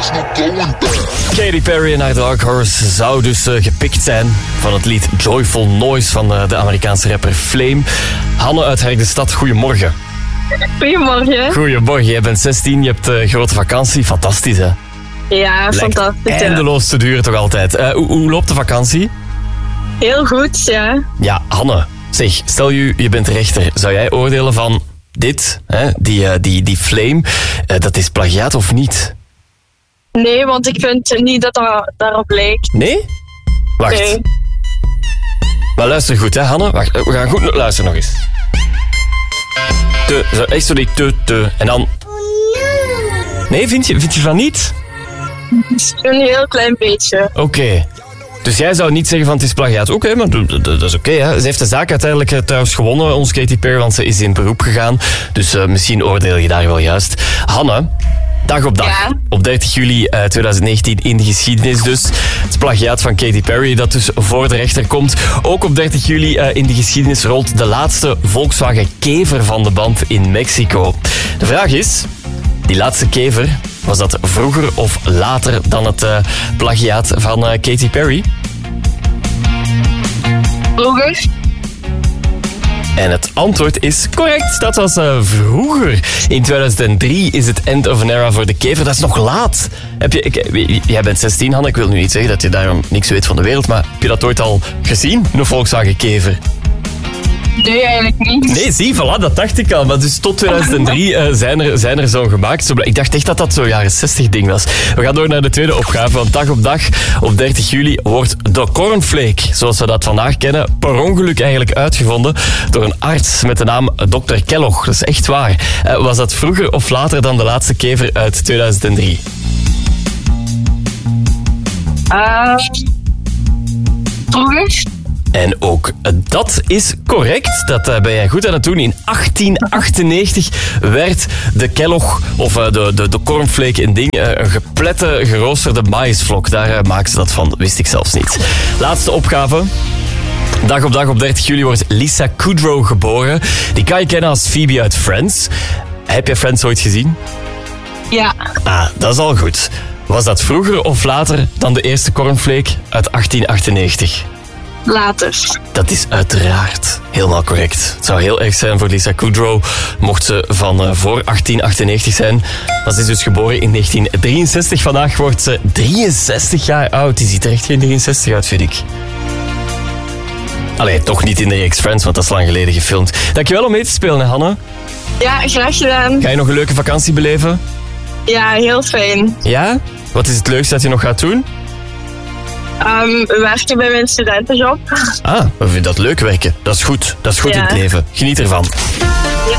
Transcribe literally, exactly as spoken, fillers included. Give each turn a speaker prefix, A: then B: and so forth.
A: Katy Perry en haar Dark Horse zou dus uh, gepikt zijn van het lied Joyful Noise van uh, de Amerikaanse rapper Flame. Hanne uit Herkdestad, goedemorgen.
B: Goedemorgen.
A: Goedemorgen, jij bent zestien, je hebt uh, grote vakantie. Fantastisch, hè?
B: Ja,
A: Lijkt
B: fantastisch.
A: eindeloos te duren toch altijd. Uh, hoe, hoe loopt de vakantie?
B: Heel goed, ja.
A: Ja, Hanne, zeg, stel je, je bent rechter. Zou jij oordelen van dit, hè, die, uh, die, die Flame, uh, dat is plagiaat of niet?
B: Nee, want ik vind niet dat dat daarop lijkt.
A: Nee? Wacht.
B: Nee.
A: Maar luister goed, hè, Hanne. Wacht, we gaan goed luisteren nog eens. Te, zo, echt zo die te, te. En dan... Nee, vind je, vind je van niet?
B: Een heel klein beetje.
A: Oké. Okay. Dus jij zou niet zeggen van het is plagiaat. Oké, okay, maar dat, dat is oké. Okay, ze heeft de zaak uiteindelijk uh, trouwens gewonnen, ons Katy Perry, want ze is in beroep gegaan. Dus uh, misschien oordeel je daar wel juist. Hanne, dag op dag.
B: Ja.
A: Op dertig juli uh, twintig negentien in de geschiedenis dus. Het plagiaat van Katy Perry dat dus voor de rechter komt. Ook op dertig juli uh, in de geschiedenis rolt de laatste Volkswagen Kever van de band in Mexico. De vraag is, die laatste Kever, was dat vroeger of later dan het uh, plagiaat van uh, Katy Perry?
B: Vroeger.
A: En het antwoord is correct. Dat was uh, vroeger. In tweeduizend drie is het end of an era voor de Kever. Dat is nog laat. Heb je, ik, jij bent zestien, Hanne. Ik wil nu niet zeggen dat je daarom niks weet van de wereld. Maar heb je dat ooit al gezien? Een Volkswagen Kever?
B: Nee, eigenlijk niet.
A: Nee, zie, voilà, dat dacht ik al. Maar dus tot tweeduizend drie uh, zijn er, zijn er zo'n gemaakt. Zo, ik dacht echt dat dat zo'n jaren zestig ding was. We gaan door naar de tweede opgave. Want dag op dag, op dertig juli, wordt de cornflake, zoals we dat vandaag kennen, per ongeluk eigenlijk uitgevonden door een arts met de naam dokter Kellogg. Dat is echt waar. Uh, was dat vroeger of later dan de laatste Kever uit tweeduizend drie?
B: Uh, vroeger.
A: En ook dat is correct. Dat uh, ben jij goed aan het doen. In achttien achtennegentig werd de Kellogg, of uh, de, de, de cornflake, een ding. Uh, een geplette, geroosterde maïsvlok. Daar uh, maken ze dat van. Wist ik zelfs niet. Laatste opgave. Dag op dag op dertig juli wordt Lisa Kudrow geboren. Die kan je kennen als Phoebe uit Friends. Heb je Friends ooit gezien?
B: Ja.
A: Ah, dat is al goed. Was dat vroeger of later dan de eerste cornflake uit achttien achtennegentig?
B: Later.
A: Dat is uiteraard helemaal correct. Het zou heel erg zijn voor Lisa Kudrow mocht ze van uh, voor achttien achtennegentig zijn. Maar ze is dus geboren in negentien drieënzestig. Vandaag wordt ze drieënzestig jaar oud. Die ziet er echt geen drieënzestig uit, vind ik. Allee, toch niet in de reeks Friends, want dat is lang geleden gefilmd. Dankjewel om mee te spelen, hè, Hanne.
B: Ja, graag gedaan.
A: Ga je nog een leuke vakantie beleven?
B: Ja, heel fijn.
A: Ja? Wat is het leukste dat je nog gaat doen?
B: Um, werken bij mijn studentenjob.
A: Ah, we vinden dat leuk werken. Dat is goed. Dat is goed
B: ja.
A: in het leven. Geniet ervan.